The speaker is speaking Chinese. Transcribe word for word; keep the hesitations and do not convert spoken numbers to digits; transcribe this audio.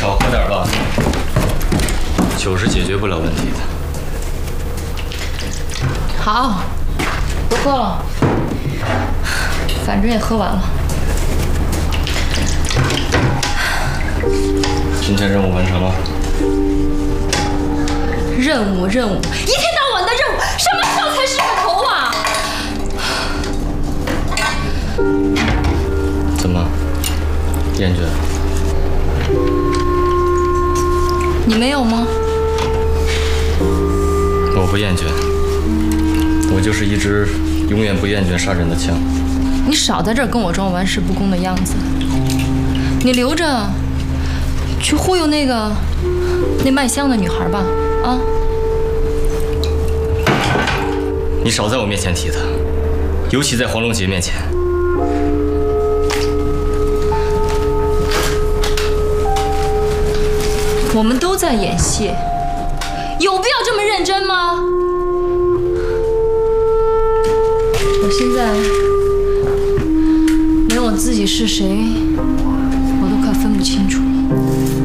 少喝点吧，酒是解决不了问题的。 好，不喝了，反正也喝完了。 今天任务完成了。 任务，任务，一天到晚的任务，什么时候才是个头啊？ 怎么，厌倦？ 你没有吗？ 我不厌倦，我就是一支永远不厌倦杀人的枪。 你少在这儿跟我装玩世不恭的样子，你留着去忽悠那个那卖香的女孩吧，啊！ 你少在我面前提她，尤其在黄龙杰面前。 我们都在演戏，有必要这么认真吗？我现在连我自己是谁，我都快分不清楚了。